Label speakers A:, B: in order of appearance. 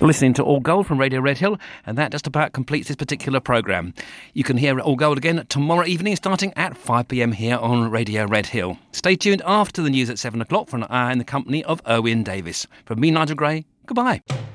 A: You're listening to All Gold from Radio Red Hill, and that just about completes this particular programme. You can hear All Gold again tomorrow evening, starting at 5 p.m. here on Radio Red Hill. Stay tuned after the news at 7 o'clock for an hour in the company of Owen Davis. From me, Nigel Gray, goodbye.